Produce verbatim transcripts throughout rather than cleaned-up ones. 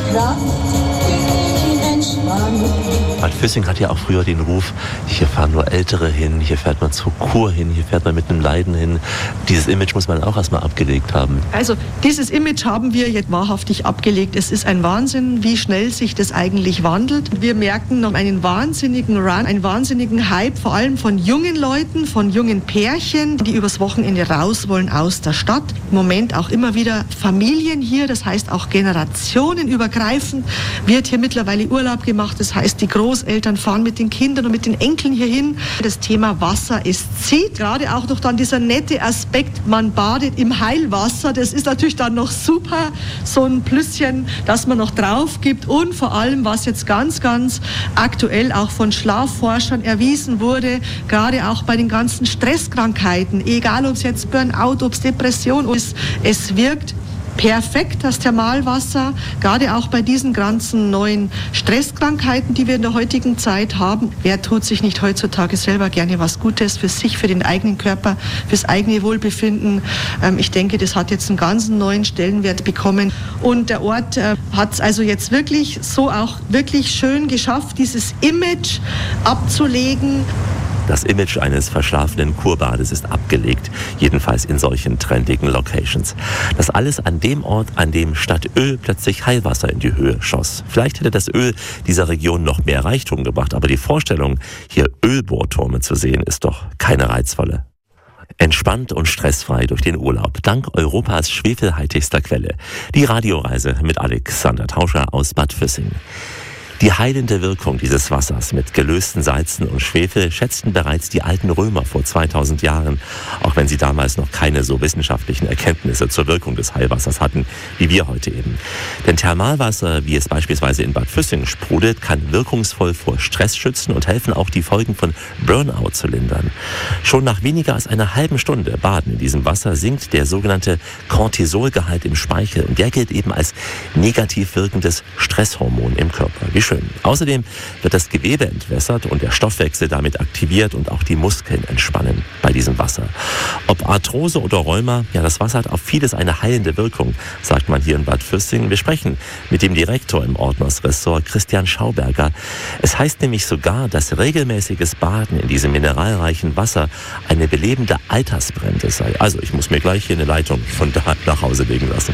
Bad Füssing hat ja auch früher den Ruf, hier fahren nur Ältere hin, hier fährt man zur Kur hin, hier fährt man mit einem Leiden hin. Dieses Image muss man auch erstmal abgelegt haben. Also dieses Image haben wir jetzt wahrhaftig abgelegt. Es ist ein Wahnsinn, wie schnell sich das eigentlich wandelt. Wir merken noch einen wahnsinnigen Run, einen wahnsinnigen Hype, vor allem von jungen Leuten, von jungen Pärchen, die übers Wochenende raus wollen aus der Stadt. Im Moment auch immer wieder Familien hier, das heißt auch generationenübergreifend wird hier mittlerweile Urlaub gemacht. Das heißt, die Großeltern fahren mit den Kindern und mit den Enkeln hierhin. Das Thema Wasser ist zieht. Gerade auch noch dann dieser nette Aspekt, man badet im Heilwasser. Das ist natürlich dann noch super, so ein Plüsschen, das man noch drauf gibt. Und vor allem, was jetzt ganz, ganz aktuell auch von Schlafforschern erwiesen wurde, gerade auch bei den ganzen Stresskrankheiten, egal ob es jetzt Burnout, ob es Depression ist, es wirkt perfekt, das Thermalwasser, gerade auch bei diesen ganzen neuen Stresskrankheiten, die wir in der heutigen Zeit haben. Wer tut sich nicht heutzutage selber gerne was Gutes für sich, für den eigenen Körper, fürs eigene Wohlbefinden? Ähm, ich denke, das hat jetzt einen ganz neuen Stellenwert bekommen. Und der Ort äh, hat es also jetzt wirklich so auch wirklich schön geschafft, dieses Image abzulegen. Das Image eines verschlafenen Kurbades ist abgelegt, jedenfalls in solchen trendigen Locations. Das alles an dem Ort, an dem statt Öl plötzlich Heilwasser in die Höhe schoss. Vielleicht hätte das Öl dieser Region noch mehr Reichtum gebracht, aber die Vorstellung, hier Ölbohrturme zu sehen, ist doch keine reizvolle. Entspannt und stressfrei durch den Urlaub, dank Europas schwefelhaltigster Quelle. Die Radioreise mit Alexander Tauscher aus Bad Füssing. Die heilende Wirkung dieses Wassers mit gelösten Salzen und Schwefel schätzten bereits die alten Römer vor zweitausend Jahren, auch wenn sie damals noch keine so wissenschaftlichen Erkenntnisse zur Wirkung des Heilwassers hatten, wie wir heute eben. Denn Thermalwasser, wie es beispielsweise in Bad Füssing sprudelt, kann wirkungsvoll vor Stress schützen und helfen auch, die Folgen von Burnout zu lindern. Schon nach weniger als einer halben Stunde Baden in diesem Wasser sinkt der sogenannte Cortisolgehalt im Speichel und der gilt eben als negativ wirkendes Stresshormon im Körper. Wie schön. Außerdem wird das Gewebe entwässert und der Stoffwechsel damit aktiviert und auch die Muskeln entspannen bei diesem Wasser. Ob Arthrose oder Rheuma, ja, das Wasser hat auf vieles eine heilende Wirkung, sagt man hier in Bad Füssing. Wir sprechen mit dem Direktor im Ordnersressort, Christian Schauberger. Es heißt nämlich sogar, dass regelmäßiges Baden in diesem mineralreichen Wasser eine belebende Altersbremse sei. Also ich muss mir gleich hier eine Leitung von da nach Hause legen lassen.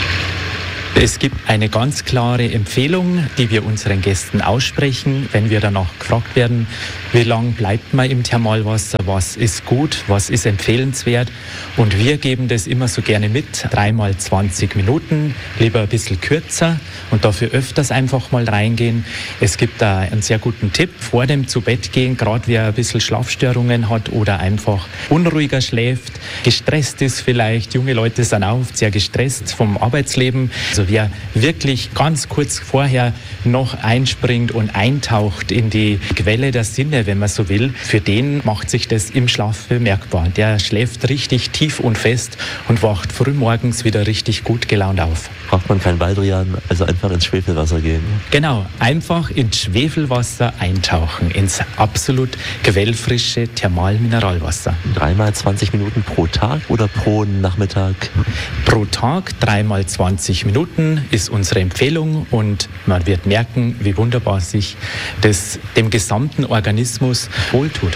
Es gibt eine ganz klare Empfehlung, die wir unseren Gästen aussprechen, wenn wir danach gefragt werden, wie lange bleibt man im Thermalwasser, was ist gut, was ist empfehlenswert. Und wir geben das immer so gerne mit, dreimal zwanzig Minuten, lieber ein bisschen kürzer und dafür öfters einfach mal reingehen. Es gibt da einen sehr guten Tipp, vor dem Zubettgehen, gerade wer ein bisschen Schlafstörungen hat oder einfach unruhiger schläft, gestresst ist vielleicht, junge Leute sind auch oft sehr gestresst vom Arbeitsleben. Also wer wirklich ganz kurz vorher noch einspringt und eintaucht in die Quelle der Sinne, wenn man so will, für den macht sich das im Schlaf bemerkbar. Der schläft richtig tief und fest und wacht frühmorgens wieder richtig gut gelaunt auf. Braucht man kein Baldrian, also einfach ins Schwefelwasser gehen? Genau, einfach ins Schwefelwasser eintauchen, ins absolut quellfrische Thermalmineralwasser. Dreimal zwanzig Minuten pro Tag oder pro Nachmittag? Pro Tag dreimal zwanzig Minuten ist unsere Empfehlung und man wird merken, wie wunderbar sich das dem gesamten Organismus wohltut.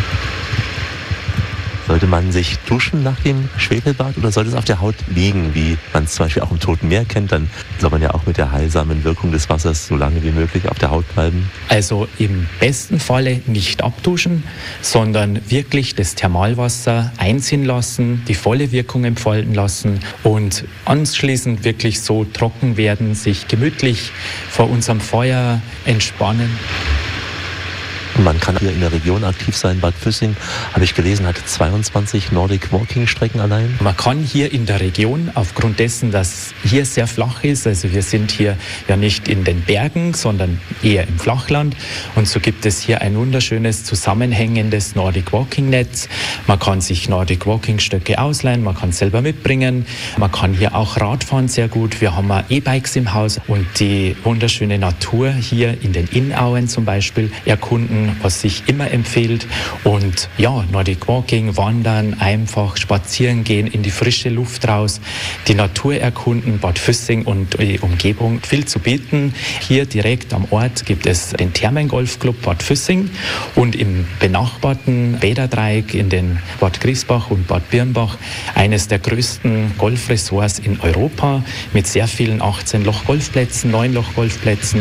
Sollte man sich duschen nach dem Schwefelbad oder sollte es auf der Haut liegen, wie man es zum Beispiel auch im Toten Meer kennt? Dann soll man ja auch mit der heilsamen Wirkung des Wassers so lange wie möglich auf der Haut bleiben. Also im besten Falle nicht abduschen, sondern wirklich das Thermalwasser einziehen lassen, die volle Wirkung entfalten lassen und anschließend wirklich so trocken werden, sich gemütlich vor unserem Feuer entspannen. Man kann hier in der Region aktiv sein. Bad Füssing, habe ich gelesen, hat zweiundzwanzig Nordic Walking Strecken allein. Man kann hier in der Region, aufgrund dessen, dass hier sehr flach ist, also wir sind hier ja nicht in den Bergen, sondern eher im Flachland. Und so gibt es hier ein wunderschönes, zusammenhängendes Nordic Walking Netz. Man kann sich Nordic Walking Stöcke ausleihen, man kann es selber mitbringen. Man kann hier auch Radfahren sehr gut. Wir haben E-Bikes im Haus und die wunderschöne Natur hier in den Innauen zum Beispiel erkunden. trinken, was sich immer empfiehlt. Und ja, Nordic Walking, Wandern, einfach spazieren gehen, in die frische Luft raus, die Natur erkunden, Bad Füssing und die Umgebung. Viel zu bieten. Hier direkt am Ort gibt es den Thermen-Golfclub Bad Füssing und im benachbarten Bäderdreieck in den Bad Griesbach und Bad Birnbach eines der größten Golfresorts in Europa mit sehr vielen achtzehn Loch Golfplätzen, neun Loch Golfplätzen.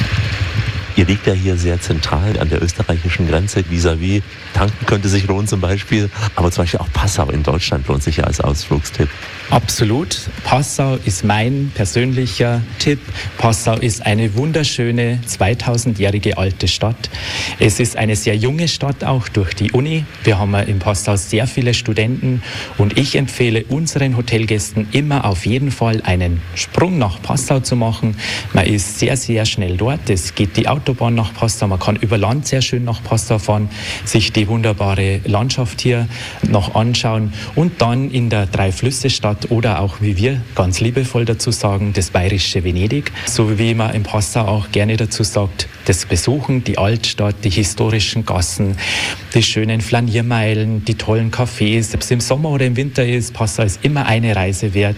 Ihr liegt ja hier sehr zentral an der österreichischen Grenze, vis-à-vis. Tanken könnte sich lohnen zum Beispiel, aber zum Beispiel auch Passau in Deutschland lohnt sich ja als Ausflugstipp. Absolut. Passau ist mein persönlicher Tipp. Passau ist eine wunderschöne, zweitausendjährige alte Stadt. Es ist eine sehr junge Stadt auch durch die Uni. Wir haben in Passau sehr viele Studenten und ich empfehle unseren Hotelgästen immer auf jeden Fall einen Sprung nach Passau zu machen. Man ist sehr, sehr schnell dort. Es geht die Autobahn nach Passau. Man kann über Land sehr schön nach Passau fahren, sich die wunderbare Landschaft hier noch anschauen und dann in der Drei-Flüsse-Stadt oder auch, wie wir ganz liebevoll dazu sagen, das bayerische Venedig, so wie man in Passau auch gerne dazu sagt, das Besuchen, die Altstadt, die historischen Gassen, die schönen Flaniermeilen, die tollen Cafés. Ob es im Sommer oder im Winter ist, Passau ist immer eine Reise wert.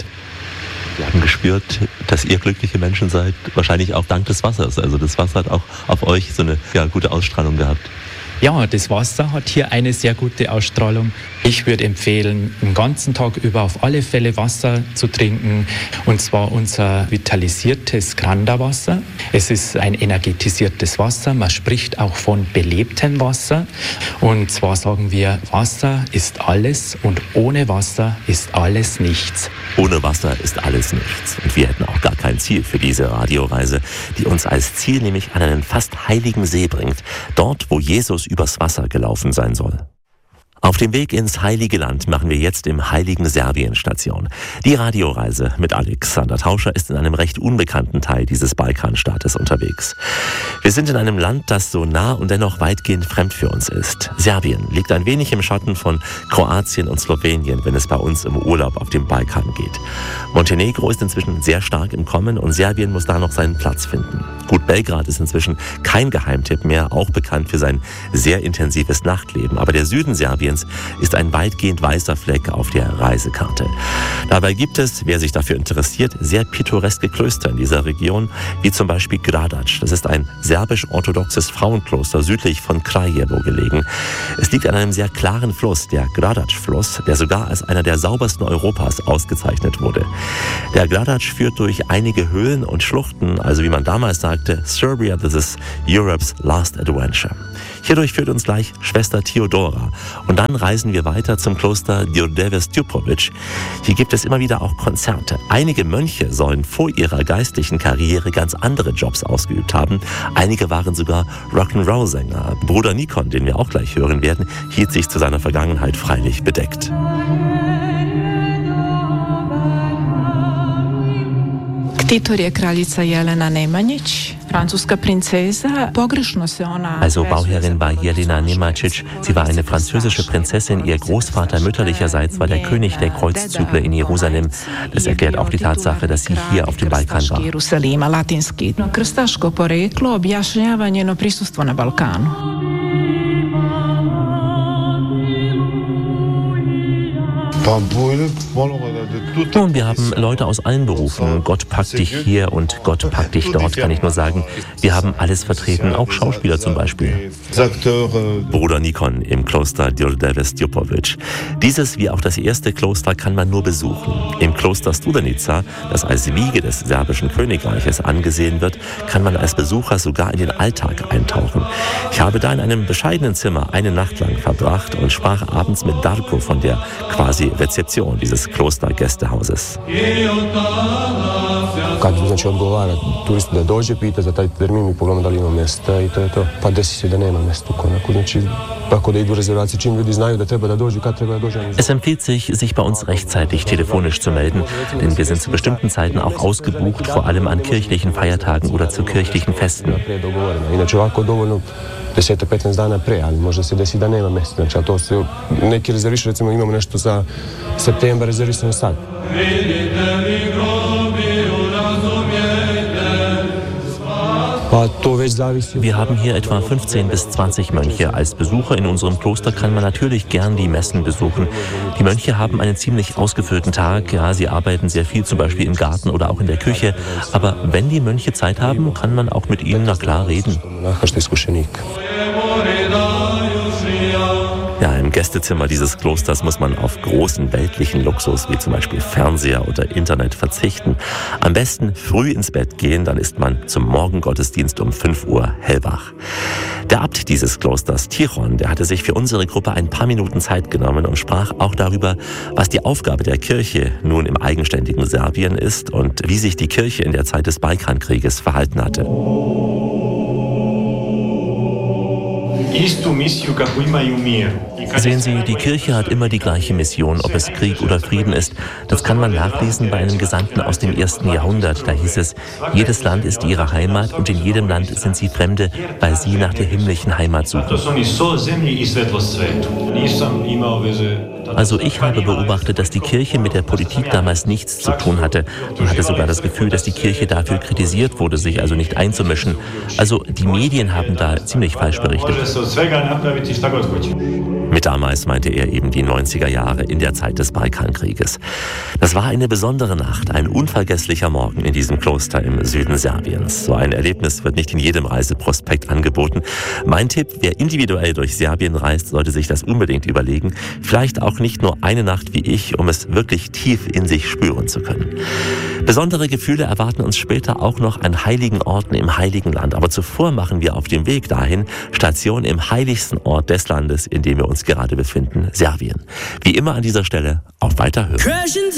Wir haben gespürt, dass ihr glückliche Menschen seid, wahrscheinlich auch dank des Wassers. Also das Wasser hat auch auf euch so eine ja, gute Ausstrahlung gehabt. Ja, das Wasser hat hier eine sehr gute Ausstrahlung. Ich würde empfehlen, den ganzen Tag über auf alle Fälle Wasser zu trinken. Und zwar unser vitalisiertes Granda-Wasser. Es ist ein energetisiertes Wasser. Man spricht auch von belebtem Wasser. Und zwar sagen wir, Wasser ist alles und ohne Wasser ist alles nichts. Ohne Wasser ist alles nichts. Und wir hätten auch gar kein Ziel für diese Radioreise, die uns als Ziel nämlich an einen fast heiligen See bringt. Dort, wo Jesus übers Wasser gelaufen sein soll. Auf dem Weg ins Heilige Land machen wir jetzt im heiligen Serbien Station. Die Radioreise mit Alexander Tauscher ist in einem recht unbekannten Teil dieses Balkanstaates unterwegs. Wir sind in einem Land, das so nah und dennoch weitgehend fremd für uns ist. Serbien liegt ein wenig im Schatten von Kroatien und Slowenien, wenn es bei uns im Urlaub auf dem Balkan geht. Montenegro ist inzwischen sehr stark im Kommen und Serbien muss da noch seinen Platz finden. Gut, Belgrad ist inzwischen kein Geheimtipp mehr, auch bekannt für sein sehr intensives Nachtleben. Aber der Süden Serbiens ist ein weitgehend weißer Fleck auf der Reisekarte. Dabei gibt es, wer sich dafür interessiert, sehr pittoreske Klöster in dieser Region, wie zum Beispiel Gradac. Das ist ein serbisch-orthodoxes Frauenkloster südlich von Kraljevo gelegen. Es liegt an einem sehr klaren Fluss, der Gradac-Fluss, der sogar als einer der saubersten Europas ausgezeichnet wurde. Der Gradac führt durch einige Höhlen und Schluchten, also wie man damals sagte, Serbia, this is Europe's last adventure. Hierdurch führt uns gleich Schwester Theodora. Und dann reisen wir weiter zum Kloster Đurđevac Stupković. Hier gibt es immer wieder auch Konzerte. Einige Mönche sollen vor ihrer geistlichen Karriere ganz andere Jobs ausgeübt haben. Einige waren sogar Rock'n'Roll-Sänger. Bruder Nikon, den wir auch gleich hören werden, hielt sich zu seiner Vergangenheit freilich bedeckt. Ktitor je kraljica Jelena Nemanjić, francuska Prinzessin. Pogrešno se ona. Also Bauherrin war Jelena Nemanjić. Sie war eine französische Prinzessin. Ihr Großvater mütterlicherseits war der König der Kreuzzügler in Jerusalem. Das erklärt auch die Tatsache, dass sie hier auf dem Balkan war. Jerusalima, latinski. Krstaško poreklo objašnjava njeno prisustvo na Balkanu. Nun, wir haben Leute aus allen Berufen. Gott packt dich hier und Gott packt dich dort, kann ich nur sagen. Wir haben alles vertreten, auch Schauspieler zum Beispiel. Bruder Nikon im Kloster Đurđevac Stupković. Dieses, wie auch das erste Kloster, kann man nur besuchen. Im Kloster Studenica, das als Wiege des serbischen Königreiches angesehen wird, kann man als Besucher sogar in den Alltag eintauchen. Ich habe da in einem bescheidenen Zimmer eine Nacht lang verbracht und sprach abends mit Darko von der quasi Rezeption dieses Klostergästehauses. Kad znači odgovara turist da dođe, pita za taj termin, mi pogledamo da li ima mjesta i to je to. Pa desi se da nema mjesta u konaku. Znači, tako da idu rezervacije, čim ljudi znaju da treba da dođu, kad treba da dođu. Es empfiehlt sich, sich bei uns rechtzeitig telefonisch zu melden, denn wir sind zu bestimmten Zeiten auch ausgebucht, vor allem an kirchlichen Feiertagen oder zu kirchlichen Festen. Inače ovako dovoljno deset do petnaest dana pre, ali može se desi da nema mjesta. Znači, a to se neki rezervišu, recimo imamo nešto za septembar rezervisano sad. Wir haben hier etwa fünfzehn bis zwanzig Mönche. Als Besucher in unserem Kloster kann man natürlich gern die Messen besuchen. Die Mönche haben einen ziemlich ausgefüllten Tag. Ja, sie arbeiten sehr viel, zum Beispiel im Garten oder auch in der Küche. Aber wenn die Mönche Zeit haben, kann man auch mit ihnen, na klar, reden. Ja, im Gästezimmer dieses Klosters muss man auf großen weltlichen Luxus wie zum Beispiel Fernseher oder Internet verzichten. Am besten früh ins Bett gehen, dann ist man zum Morgengottesdienst um fünf Uhr hellwach. Der Abt dieses Klosters, Tichon, der hatte sich für unsere Gruppe ein paar Minuten Zeit genommen und sprach auch darüber, was die Aufgabe der Kirche nun im eigenständigen Serbien ist und wie sich die Kirche in der Zeit des Balkankrieges verhalten hatte. Sehen Sie, die Kirche hat immer die gleiche Mission, ob es Krieg oder Frieden ist. Das kann man nachlesen bei einem Gesandten aus dem ersten Jahrhundert. Da hieß es, jedes Land ist ihre Heimat und in jedem Land sind sie Fremde, weil sie nach der himmlischen Heimat suchen. Also ich habe beobachtet, dass die Kirche mit der Politik damals nichts zu tun hatte. Man hatte sogar das Gefühl, dass die Kirche dafür kritisiert wurde, sich also nicht einzumischen. Also die Medien haben da ziemlich falsch berichtet. Mit damals meinte er eben die neunziger Jahre in der Zeit des Balkankrieges. Das war eine besondere Nacht, ein unvergesslicher Morgen in diesem Kloster im Süden Serbiens. So ein Erlebnis wird nicht in jedem Reiseprospekt angeboten. Mein Tipp, wer individuell durch Serbien reist, sollte sich das unbedingt überlegen. Vielleicht auch nicht nur eine Nacht wie ich, um es wirklich tief in sich spüren zu können. Besondere Gefühle erwarten uns später auch noch an heiligen Orten im Heiligen Land. Aber zuvor machen wir auf dem Weg dahin Station im heiligsten Ort des Landes, in dem wir uns gerade befinden, Serbien. Wie immer an dieser Stelle auf Weiterhören.